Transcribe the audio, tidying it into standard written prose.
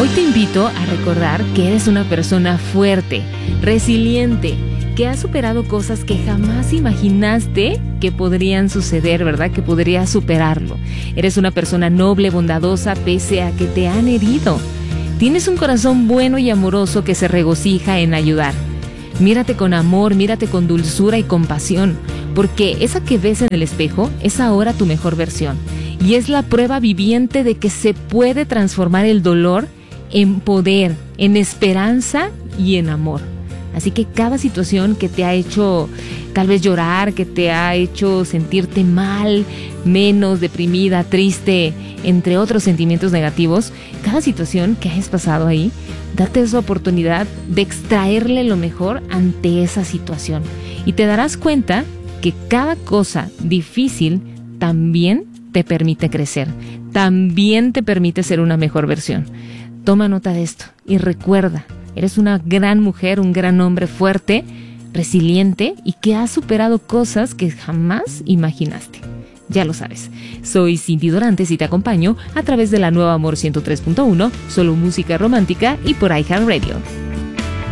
Hoy te invito a recordar que eres una persona fuerte, resiliente, que ha superado cosas que jamás imaginaste que podrían suceder, ¿verdad? Que podrías superarlo. Eres una persona noble, bondadosa, pese a que te han herido. Tienes un corazón bueno y amoroso que se regocija en ayudar. Mírate con amor, mírate con dulzura y compasión, porque esa que ves en el espejo es ahora tu mejor versión. Y es la prueba viviente de que se puede transformar el dolor en poder, en esperanza y en amor. Así que cada situación que te ha hecho tal vez llorar, que te ha hecho sentirte mal, menos, deprimida, triste, entre otros sentimientos negativos, cada situación que hayas pasado ahí, date esa oportunidad de extraerle lo mejor ante esa situación. Y te darás cuenta que cada cosa difícil también te permite crecer, también te permite ser una mejor versión. Toma nota de esto y recuerda, eres una gran mujer, un gran hombre fuerte, resiliente y que ha superado cosas que jamás imaginaste. Ya lo sabes, soy Cindy Dorantes y te acompaño a través de la nueva Amor 103.1, solo música romántica y por iHeartRadio.